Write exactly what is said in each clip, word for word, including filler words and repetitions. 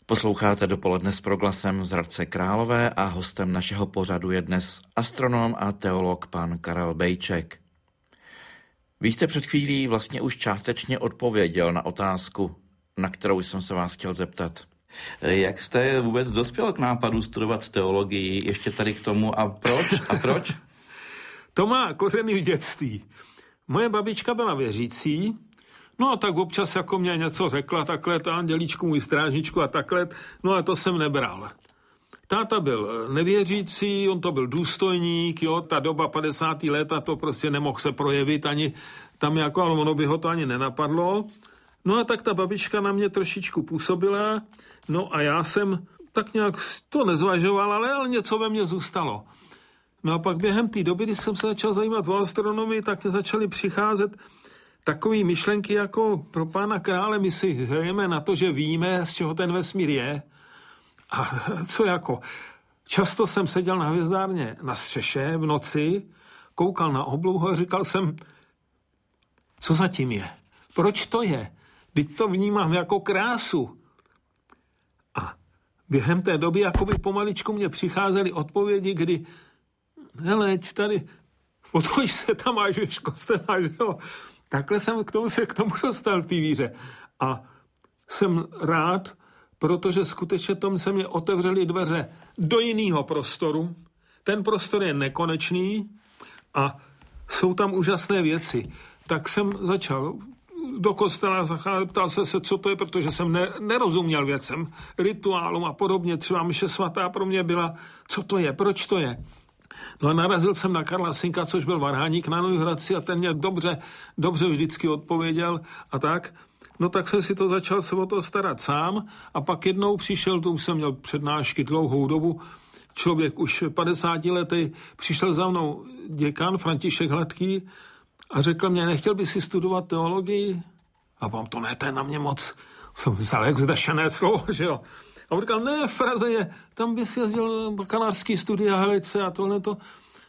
Posloucháte Dopoledne s Proglasem z Hradce Králové a hostem našeho pořadu je dnes astronom a teolog pan Karel Bejček. Vy jste před chvílí vlastně už částečně odpověděl na otázku, na kterou jsem se vás chtěl zeptat. Jak jste vůbec dospěl k nápadu studovat teologii, ještě tady k tomu a proč? A proč? To má kořeny v dětství. Moje babička byla věřící, no a tak občas jako mě něco řekla, takhle, ta andělíčku, můj strážničku a takhle, no a to jsem nebral. Táta byl nevěřící, on to byl důstojník, jo, ta doba padesátá léta, to prostě nemohl se projevit ani tam jako, ale ono by ho to ani nenapadlo. No a tak ta babička na mě trošičku působila, no a já jsem tak nějak to nezvažoval, ale, ale něco ve mně zůstalo. No a pak během té doby, kdy jsem se začal zajímat o astronomii, tak mě začaly přicházet takové myšlenky jako pro pána krále, my si hrajeme na to, že víme, z čeho ten vesmír je. A co jako? Často jsem seděl na hvězdárně na střeše v noci, koukal na oblohu a říkal jsem, co zatím je? Proč to je? Teď to vnímám jako krásu. A během té doby jakoby pomaličku mě přicházely odpovědi, kdy heleď, tady potoč se tam až víš kostela, že jo? Takhle jsem k tomu se k tomu dostal v té víře. A jsem rád, protože skutečně tomu se mě otevřely dveře do jiného prostoru. Ten prostor je nekonečný a jsou tam úžasné věci. Tak jsem začal do kostela zacházet, ptal se se, co to je, protože jsem ne, nerozuměl věcem, rituálům a podobně. Třeba mše svatá pro mě byla, co to je, proč to je. No a narazil jsem na Karla Synka, což byl varhaník na Nový Hradci a ten mě dobře, dobře vždycky odpověděl a tak. No tak jsem si to začal se o to starat sám a pak jednou přišel, to už jsem měl přednášky dlouhou dobu, člověk už padesátiletý, přišel za mnou děkan František Hladký a řekl mě, nechtěl by si studovat teologii? A vám to ne, to je na mě moc, jsem vzal jak zdašené slovo, že jo. A on říkal, ne, v Praze je, tam bys jezdil bakalářský studia, helice a tohle to.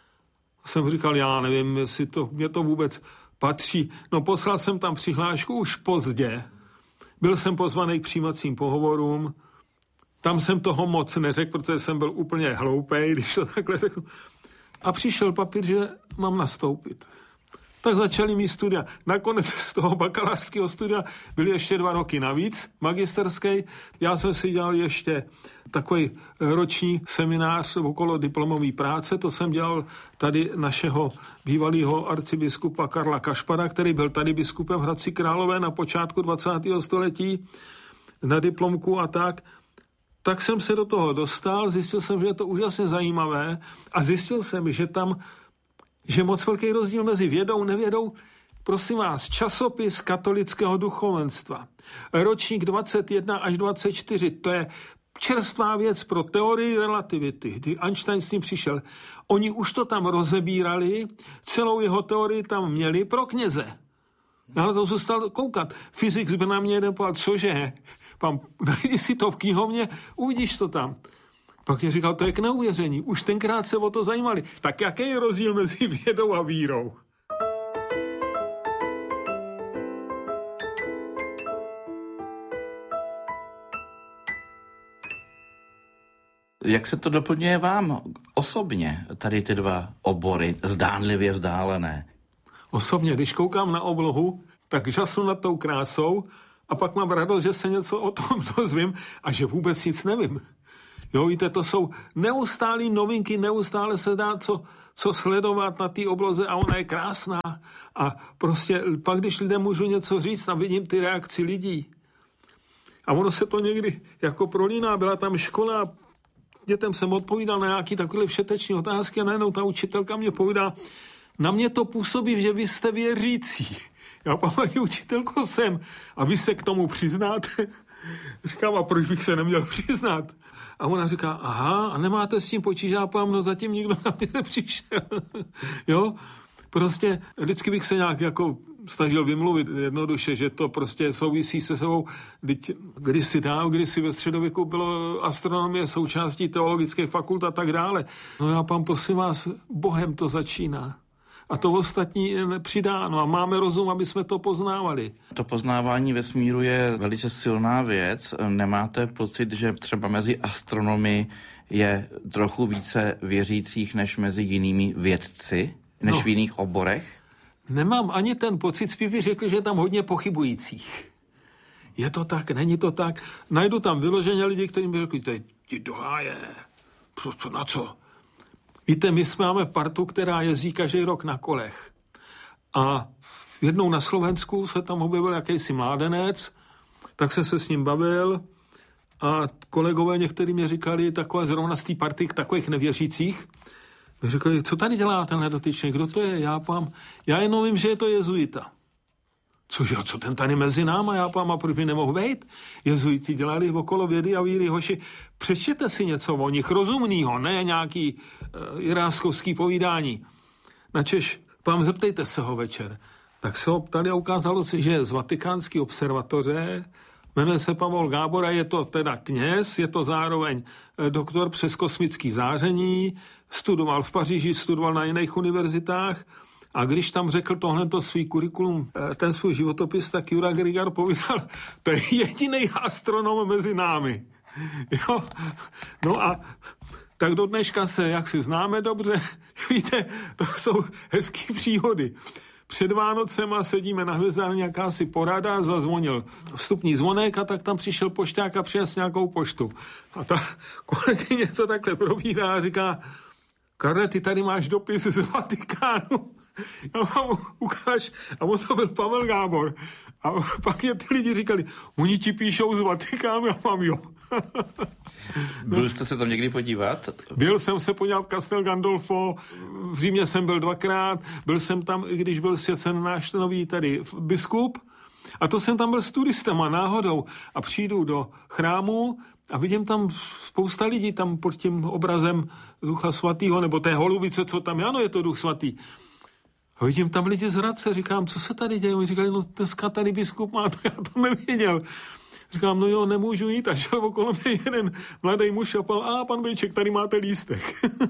Jsem říkal, já nevím, jestli to, mě to vůbec patří. No poslal jsem tam přihlášku už pozdě. Byl jsem pozvaný k přijímacím pohovorům. Tam jsem toho moc neřekl, protože jsem byl úplně hloupej, když to takhle řeknu. A přišel papír, že mám nastoupit. Tak začaly mý studia. Nakonec z toho bakalářského studia byly ještě dva roky navíc, magisterský. Já jsem si dělal ještě takový roční seminář okolo diplomové práce. To jsem dělal tady našeho bývalého arcibiskupa Karla Kašpara, který byl tady biskupem v Hradci Králové na počátku dvacátého století na diplomku a tak. Tak jsem se do toho dostal, zjistil jsem, že je to úžasně zajímavé a zjistil jsem, že tam že moc velký rozdíl mezi vědou a nevědou. Prosím vás, časopis katolického duchovenstva, ročník dvacet jedna až dvacet čtyři, to je čerstvá věc pro teorii relativity, kdy Einstein s ním přišel. Oni už to tam rozebírali, celou jeho teorii tam měli pro kněze. Já na to zůstal koukat. Fyzik by na mě jeden povedal, cože? Pán, najdi si to v knihovně, uvidíš to tam. Pak je říkal, to je k neuvěření. Už tenkrát se o to zajímali. Tak jaký je rozdíl mezi vědou a vírou? Jak se to doplňuje vám osobně, tady ty dva obory, zdánlivě vzdálené? Osobně, když koukám na oblohu, tak žasnu nad tou krásou a pak mám radost, že se něco o tom dozvím a že vůbec nic nevím. Jo, víte, to jsou neustálý novinky, neustále se dá co, co sledovat na té obloze a ona je krásná. A prostě pak, když lidem můžu něco říct, tam vidím ty reakci lidí. A ono se to někdy jako prolíná, byla tam škola, dětem jsem odpovídal na nějaké takové všeteční otázky a najednou ta učitelka mě povídá, na mě to působí, že vy jste věřící. Já paní učitelko jsem a vy se k tomu přiznáte? Říkám, a proč bych se neměl přiznat? A ona říká, aha, a nemáte s tím počítat, no zatím nikdo na mě nepřišel. Jo, prostě vždycky bych se nějak jako snažil vymluvit jednoduše, že to prostě souvisí se sebou. Teď kdysi dál, kdysi ve středověku bylo astronomie součástí teologické fakulty a tak dále. No já pán, prosím vás, Bohem to začíná. a to ostatní přidáno a máme rozum, aby jsme to poznávali. To poznávání vesmíru je velice silná věc. Nemáte pocit, že třeba mezi astronomy je trochu více věřících než mezi jinými vědci, než no, v jiných oborech? Nemám ani ten pocit, spíš bych řekl, že je tam hodně pochybujících. Je to tak, není to tak. Najdu tam vyloženě lidi, kteří mi řekli, to je ti doháje. Na co? Víte, my jsme máme partu, která jezdí každý rok na kolech. A jednou na Slovensku se tam objevil jakýsi mládenec, tak jsem se s ním bavil a kolegové některý mi říkali, takové zrovna z té party takových nevěřících, mi říkali, co tady dělá tenhle dotyčný, kdo to je? Já pám, já jenom vím, že je to jezuita. Cože, a co ten tady mezi náma? Já pám, a proč by nemohl vejít? Jezuiti dělali okolo vědy a víry, hoši, přečtěte si něco o nich rozumnýho, ne nějaký uh, jiráskovský povídání. Načež, pám, zeptejte se ho večer. Tak se ho ptali a ukázalo se, že je z Vatikánské observatoře, jmenuje se Pavol Gábor a je to teda kněz, je to zároveň doktor přes kosmický záření, studoval v Paříži, studoval na jiných univerzitách a když tam řekl tohleto svý kurikulum, ten svůj životopis, tak Jura Grigar povídal, to je jedinej astronom mezi námi. Jo? No a tak do dneška se, jak si známe dobře, víte, to jsou hezký příhody. Před Vánocema sedíme na hvězdárně, jakási porada, zazvonil vstupní zvonek a tak tam přišel pošťák a přines nějakou poštu. A ta kolegyně to takhle probírá a říká, Karle, ty tady máš dopis z Vatikánu. Já vám ukáž. A on to byl Pavel Gábor. A pak je ty lidi říkali, oni ti píšou z Vatikánu, já mám jo. Byl jste se tam někdy podívat? Byl jsem se podívat v Castel Gandolfo, v Římě jsem byl dvakrát, byl jsem tam, i když byl svěcen náš nový tady biskup, a to jsem tam byl s turistama náhodou a přijdu do chrámu a vidím tam spousta lidí tam pod tím obrazem Ducha Svatého, nebo té holubice, co tam, ano, je to Duch Svatý. A vidím tam lidi z Hradce, říkám, co se tady děje? Oni říkali, no dneska tady biskup má, to já to nevěděl. Říkám, no jo, nemůžu jít. A šel okolo mě jeden mladý muž a pal, a pan Bejček, tady máte lístek.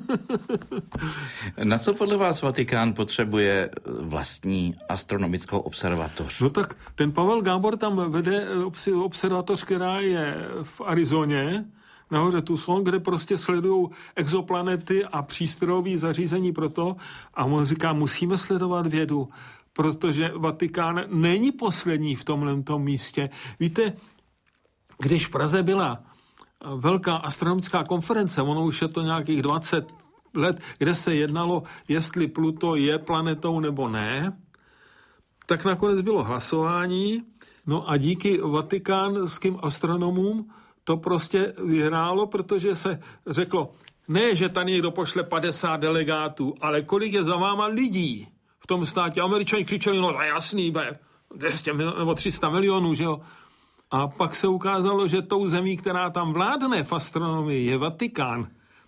Na co podle vás Vatikán potřebuje vlastní astronomickou observatoř? No tak ten Pavel Gábor tam vede observatoř, která je v Arizoně, nahoře Tucson, kde prostě sledují exoplanety a přístrojové zařízení pro to. A on říká, musíme sledovat vědu, protože Vatikán není poslední v tomhletom místě. Víte, když v Praze byla velká astronomická konference, ono už je to nějakých dvacet let, kde se jednalo, jestli Pluto je planetou nebo ne, tak nakonec bylo hlasování, no a díky vatikánským astronomům to prostě vyhrálo, protože se řeklo, ne, že tady někdo pošle padesát delegátů, ale kolik je za váma lidí v tom státě. Američani křičeli, no to je jasný, dvě stě nebo tři sta milionů, že jo. A pak se ukázalo, že tou zemí, která tam vládne v astronomii, je Vatikán.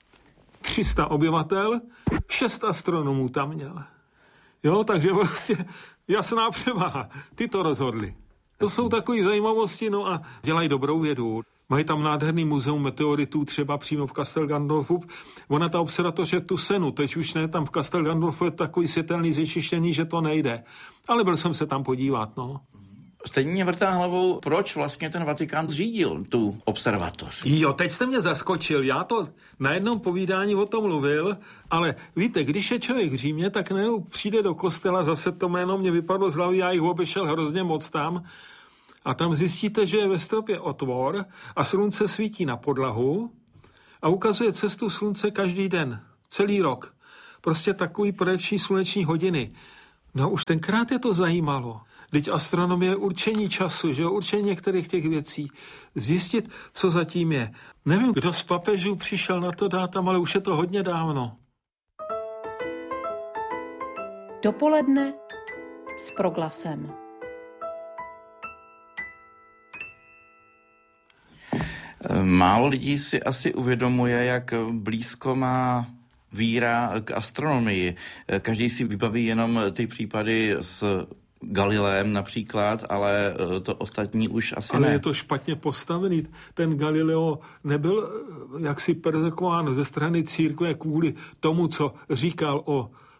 tři sta obyvatel, šest astronomů tam měl. Jo, takže vlastně jasná převaha. Ty to rozhodli. To jsou takové zajímavosti, no a dělají dobrou vědu. Mají tam nádherný muzeum meteoritů, třeba přímo v Castel Gandolfu. Ona ta observatoř je v Tucenu, teď už ne, tam v Castel Gandolfu je takový světelný znečištění, že to nejde. Ale byl jsem se tam podívat, no. Stejně mě vrtá hlavou, proč vlastně ten Vatikán zřídil tu observatoř. Jo, teď jste mě zaskočil. Já to na jednom povídání o tom mluvil, ale víte, když je člověk v Římě, tak ne, přijde do kostela, zase to jméno mě vypadlo z hlavy, já jich obešel hrozně moc tam, a tam zjistíte, že je ve stropě otvor a slunce svítí na podlahu a ukazuje cestu slunce každý den, celý rok. Prostě takový projekční sluneční hodiny. No už tenkrát je to zajímalo. Vždyť astronomie je určení času, že jo, určení některých těch věcí. Zjistit, co zatím je. Nevím, kdo z papežů přišel na to dátam, ale už je to hodně dávno. Dopoledne s Proglasem. Málo lidí si asi uvědomuje, jak blízko má víra k astronomii. Každý si vybaví jenom ty případy s Galileem například, ale to ostatní už asi ale ne. Ale je to špatně postavený. Ten Galileo nebyl jaksi persekován ze strany církve kvůli tomu, co říkal o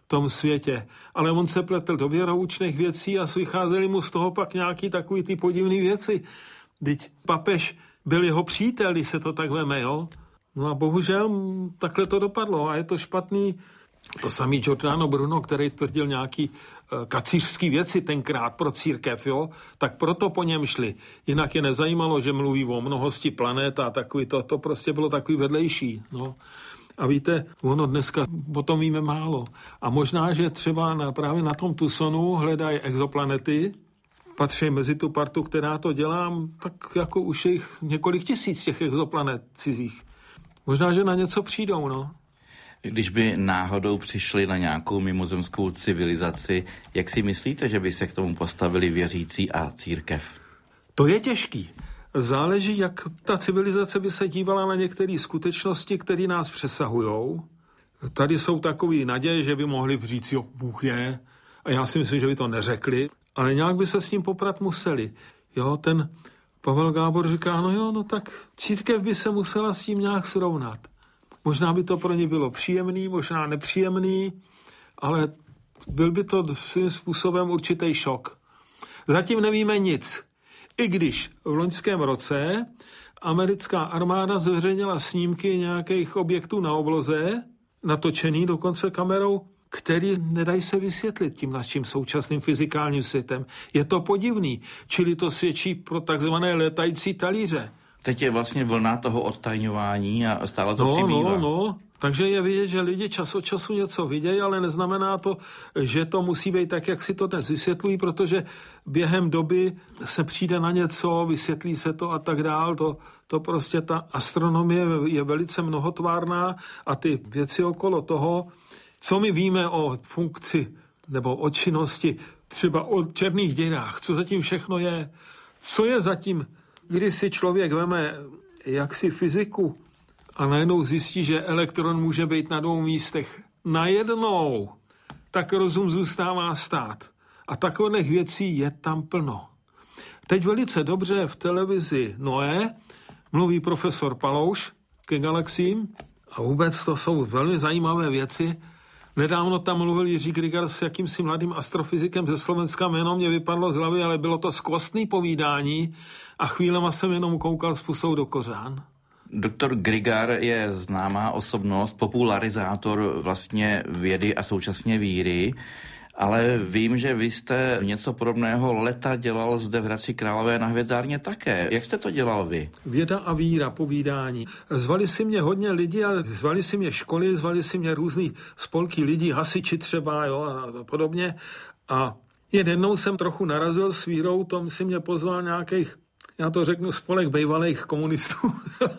tom světě. Ale on se pletl do věroučných věcí a vycházely mu z toho pak nějaký takový ty podivný věci. Vždyť papež byl jeho přítel, když se to tak veme, jo. No a bohužel takhle to dopadlo a je to špatný. To samý Giordano Bruno, který tvrdil nějaký kacířský věci tenkrát pro církev, jo, tak proto po něm šli. Jinak je nezajímalo, že mluví o mnohosti planet a takový to, to prostě bylo takový vedlejší, no. A víte, ono dneska o tom víme málo. A možná, že třeba na, právě na tom Tucsonu hledají exoplanety, patří mezi tu partu, která to dělá, tak jako už je jich několik tisíc těch exoplanet cizích. Možná, že na něco přijdou, no. Když by náhodou přišli na nějakou mimozemskou civilizaci, jak si myslíte, že by se k tomu postavili věřící a církev? To je těžký. Záleží, jak ta civilizace by se dívala na některé skutečnosti, které nás přesahujou. Tady jsou takový naděje, že by mohli říct, jo, Bůh je. A já si myslím, že by to neřekli. Ale nějak by se s tím poprat museli. Jo, ten Pavel Gábor říká, no jo, no tak církev by se musela s tím nějak srovnat. Možná by to pro ně bylo příjemný, možná nepříjemný, ale byl by to svým způsobem určitý šok. Zatím nevíme nic. I když v loňském roce americká armáda zveřejnila snímky nějakých objektů na obloze, natočený dokonce kamerou, který nedají se vysvětlit tím naším současným fyzikálním světem. Je to podivný, čili to svědčí pro takzvané létající talíře. Teď je vlastně vlna toho odtajňování a stále to no, přibývá. No, no, takže je vidět, že lidi čas od času něco vidějí, ale neznamená to, že to musí být tak, jak si to dnes vysvětlují, protože během doby se přijde na něco, vysvětlí se to a tak dál. To, to prostě ta astronomie je velice mnohotvárná a ty věci okolo toho, co my víme o funkci nebo o činnosti, třeba o černých děrách, co zatím všechno je, co je zatím. Když si člověk veme jaksi fyziku a najednou zjistí, že elektron může být na dvou místech najednou, tak rozum zůstává stát. A takových věcí je tam plno. Teď velice dobře v televizi Noé mluví profesor Palouš ke galaxiím a vůbec to jsou velmi zajímavé věci. Nedávno tam mluvil Jiří Grigar s jakýmsi mladým astrofyzikem ze Slovenska, jméno mě vypadlo z hlavy, ale bylo to skvostný povídání a chvílema jsem jenom koukal s pusou do kořán. Doktor Grigar je známá osobnost, popularizátor vlastně vědy a současně víry, ale vím, že vy jste něco podobného leta dělal zde v Hradci Králové na Hvězdárně také. Jak jste to dělal vy? Věda a víra, povídání. Zvali si mě hodně lidí, ale zvali si mě školy, zvali si mě různý spolky lidí, hasiči třeba, jo, a podobně. A jednou jsem trochu narazil s vírou, tom si mě pozval nějakých, já to řeknu, spolek bejvalých komunistů.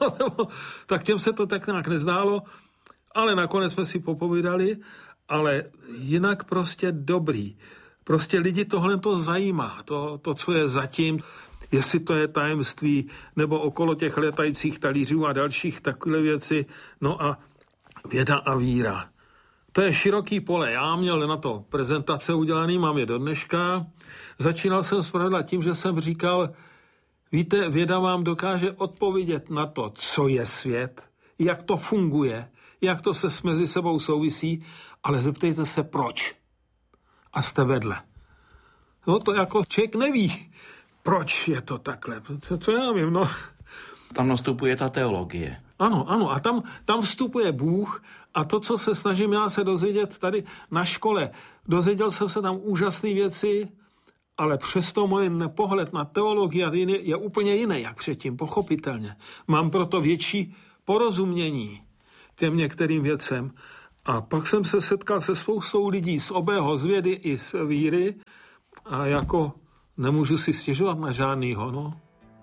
Tak těm se to tak nějak nezdálo, ale nakonec jsme si popovídali. Ale jinak prostě dobrý. Prostě lidi tohle to zajímá, to, to, co je zatím, jestli to je tajemství, nebo okolo těch letajících talířů a dalších takové věci. No a věda a víra. To je široký pole. Já měl na to prezentace udělaný, mám je do dneška. Začínal jsem zpravidla tím, že jsem říkal, víte, věda vám dokáže odpovědět na to, co je svět, jak to funguje, jak to se mezi sebou souvisí, ale zeptejte se proč. A jste vedle. No to jako člověk neví, proč je to takhle. Co, co já vím, no. Tam nastupuje ta teologie. Ano, ano. A tam, tam vstupuje Bůh a to, co se snažím já se dozvědět tady na škole. Dozvěděl jsem se tam úžasné věci, ale přesto můj pohled na teologii je, je úplně jiný, jak předtím, pochopitelně. Mám proto větší porozumění těm některým věcem. A pak jsem se setkal se spoustou lidí z obého, z vědy i z víry a jako nemůžu si stěžovat na žádnýho, no.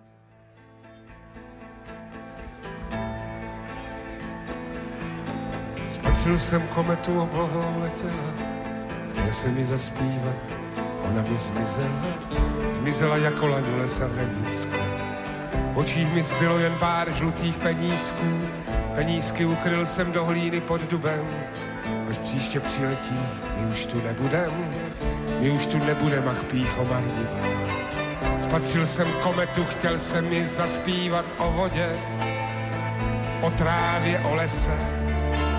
Spatřil jsem kometu, oblohou letěla, chtěl jsem mi zaspívat, ona mi zmizela, zmizela jako laň u lesa v remízku. V očích mi zbylo jen pár žlutých penízků, penízky ukryl jsem do hlíny pod dubem, až příště přiletí, my už tu nebudem, my už tu nebudem, ach pýcho marnivá. Spatřil jsem kometu, chtěl jsem mi zaspívat o vodě, o trávě, o lese,